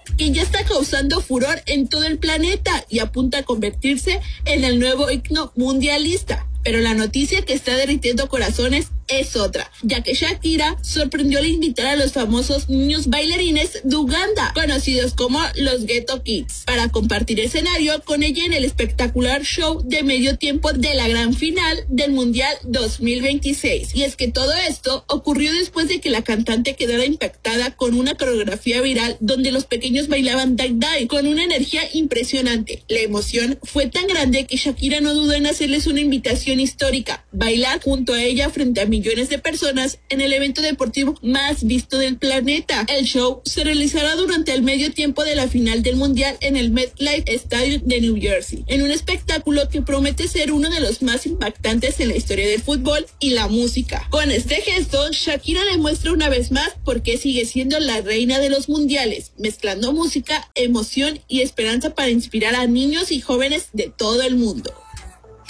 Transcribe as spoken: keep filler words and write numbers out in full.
quien ya está causando furor en todo el planeta y apunta a convertirse en el nuevo himno mundialista. Pero la noticia que está derritiendo corazones es otra, ya que Shakira sorprendió al invitar a los famosos niños bailarines de Uganda, conocidos como los Ghetto Kids, para compartir escenario con ella en el espectacular show de medio tiempo de la gran final del Mundial dos mil veintiséis. Y es que todo esto ocurrió después de que la cantante quedara impactada con una coreografía viral donde los pequeños bailaban dai dai con una energía impresionante. La emoción fue tan grande que Shakira no dudó en hacerles una invitación histórica: bailar junto a ella frente a millones de personas en el evento deportivo más visto del planeta. El show se realizará durante el medio tiempo de la final del Mundial en el MetLife Stadium de New Jersey, en un espectáculo que promete ser uno de los más impactantes en la historia del fútbol y la música. Con este gesto, Shakira demuestra una vez más por qué sigue siendo la reina de los mundiales, mezclando música, emoción y esperanza para inspirar a niños y jóvenes de todo el mundo.